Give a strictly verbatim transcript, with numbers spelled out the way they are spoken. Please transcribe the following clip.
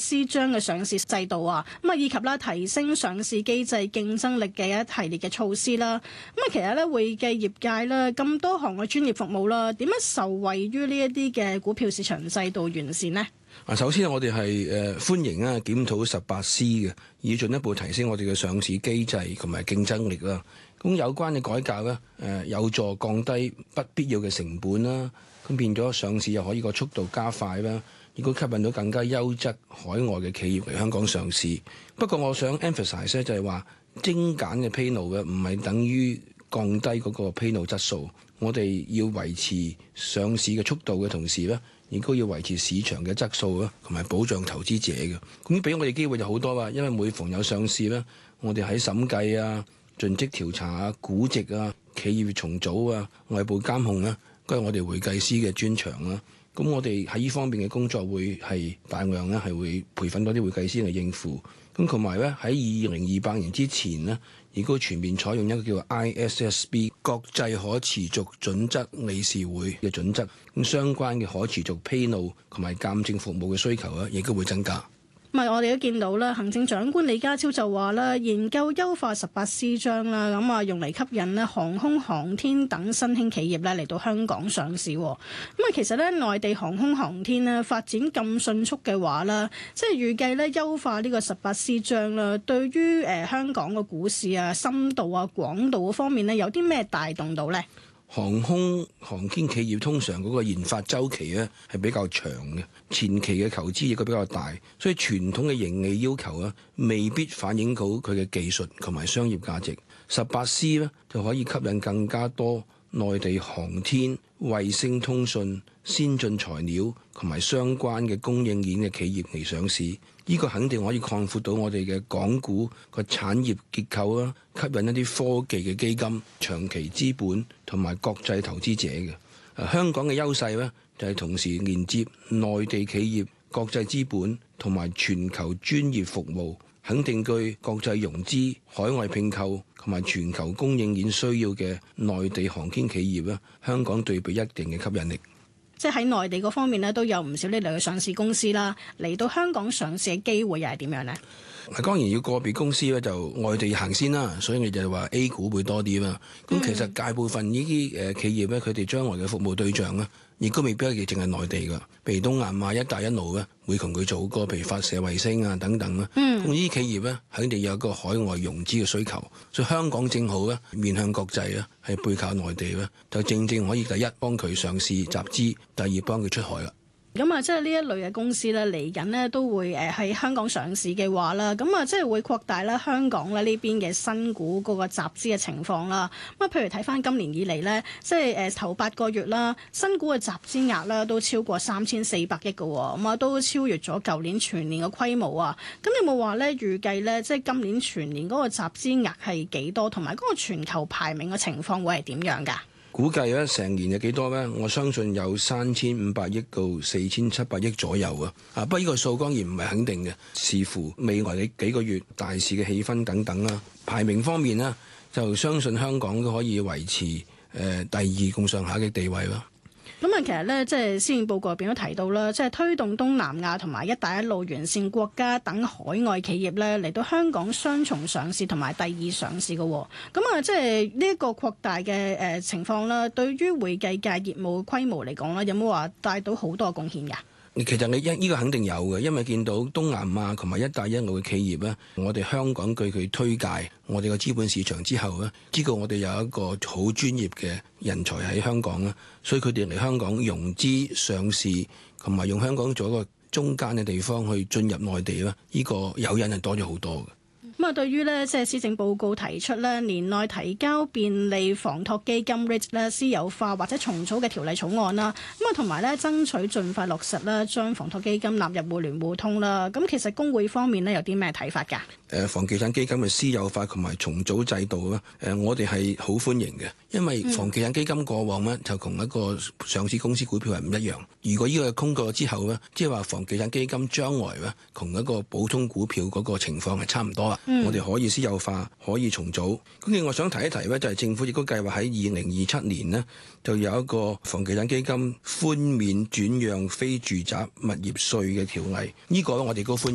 C 章嘅上市制度啊，咁啊以及啦提升上市機制競爭力嘅一系列嘅措施啦。咁啊其實咧會計業界咧咁多項嘅專業服務啦，點樣受惠於呢一啲嘅股票市場制度完善呢？ 啊，首先我哋係誒歡迎啊檢討十八 C 嘅，以進一步提升我哋嘅上市機制同埋競爭力啦。咁有關嘅改革咧，誒有助降低不必要嘅成本啦，咁變咗上市又可以個速度加快啦，亦都吸引到更加優質海外嘅企業嚟香港上市。不過我想 emphasize 咧就係話精簡嘅披露嘅唔係等於降低嗰個披露質素，我哋要維持上市嘅速度嘅同時咧，亦都要維持市場嘅質素啦，同埋保障投資者嘅。咁俾我哋機會就好多啦，因為每逢有上市咧，我哋喺審計啊、盡職調查啊、估值啊、企業重組啊、外部監控啊，都係我哋會計師嘅專長啦。咁我哋喺呢方面嘅工作會係大量咧，係會培訓多啲會計師嚟應付。咁同埋咧喺二零二八年之前呢，亦都全面採用一個叫做 I S S B 國際可持續準則理事會嘅準則，咁相關嘅可持續披露同埋鑑證服務嘅需求咧，亦都會增加。 咁啊，我哋都見到啦，行政長官李家超就話啦，研究優化十八 C 章啦，咁啊用嚟吸引咧航空航天等新興企業咧嚟到香港上市。咁啊，其實咧內地航空航天咧發展咁迅速嘅話啦，即係預計咧優化呢個十八 C 章啦，對於誒香港嘅股市啊、深度啊、廣度嗰方面咧，有啲咩帶動到咧？ 航空航天企業通常嗰個研發週期咧係比較長嘅，前期嘅投資亦都比較大，所以傳統嘅盈利要求咧未必反映到佢嘅技術同埋商業價值。十八 C 咧就可以吸引更加多內地航天、衛星通訊、先進材料同埋相關嘅供應鏈嘅企業嚟上市。呢個肯定可以擴闊到我哋嘅港股個產業結構啦，吸引一啲科技嘅基金、長期資本同埋國際投資者嘅。啊，香港嘅優勢咧就係同時連接內地企業、國際資本同埋全球專業服務，肯定具國際融資、海外併購同埋全球供應鏈需要嘅內地航天企業咧，香港具備一定嘅吸引力。 即係喺內地嗰方面咧，都有唔少呢類嘅上市公司啦，嚟到香港上市嘅機會又係點樣呢？ 當然要個別公司咧就外地行先啦，所以你就話 A 股會多啲啦。咁、嗯、其實大部分呢啲誒企業咧，佢哋將來嘅服務對象咧，亦都未必係淨係內地噶。譬如東南亞、一帶一路咧，會同佢做過，譬如發射衛星啊等等啦。咁呢啲企業咧，肯定有一個海外融資嘅需求，所以香港正好咧面向國際咧，係背靠內地咧，就正正可以第一幫佢上市集資，第二幫佢出海啦。 咁啊，即係呢一類嘅公司咧，嚟緊咧都會誒喺香港上市嘅話啦，咁啊，即係會擴大咧香港咧呢邊嘅新股嗰個集資嘅情況啦。咁啊，譬如睇翻今年以嚟咧，即係誒頭八個月啦，新股嘅集資額啦都超過三千四百億嘅，咁啊都超越咗舊年全年嘅規模啊。咁有冇話咧預計咧，即係今年全年嗰個集資額係幾多，同埋嗰個全球排名嘅情況會係點樣㗎？ 估計咧成年有幾多咧？我相信有三千五百億到四千七百億左右啊！啊，不過呢個數當然唔係肯定嘅，視乎未來嘅幾個月大市嘅氣氛等等啦。排名方面呢，就相信香港都可以維持誒、呃、第二咁上下嘅地位咯。 咁啊，其實咧，即係施政報告入邊都提到啦，即係推動東南亞同埋一帶一路沿線國家等海外企業咧嚟到香港雙重上市同埋第二上市嘅。咁啊，即係呢一個擴大嘅誒情況啦，對於會計界業務規模嚟講咧，有冇話帶到好多貢獻㗎？ 其實你一呢個肯定有嘅，因為見到東南亞同埋一帶一路嘅企業咧，我哋香港據佢推介我哋個資本市場之後咧，知道我哋有一個好專業嘅人才喺香港啦，所以佢哋嚟香港融資上市，同埋用香港做一個中間嘅地方去進入內地啦，呢個誘因係多咗好多嘅。 咁啊，對於咧即係施政報告提出咧年內提交便利房託基金 R E I T 咧私有化或者重組嘅條例草案啦，咁啊同埋咧爭取盡快落實啦，將房託基金納入互聯互通啦。咁其實公會方面咧有啲咩睇法㗎？誒， 房地產基金嘅私有化同埋重組制度咧，誒我哋係好歡迎嘅，因為房地產基金過往咧就同一個上市公司股票係唔一樣。如果呢個通過之後咧，即係話房地產基金將來咧同一個普通股票嗰個情況係差唔多啦。嗯、我哋可以私有化，可以重組。咁另外想提一提咧，就係政府亦都計劃喺二零二七年呢，就有一個房地產基金寬免轉讓非住宅物業稅嘅條例。呢、這個我哋都歡迎。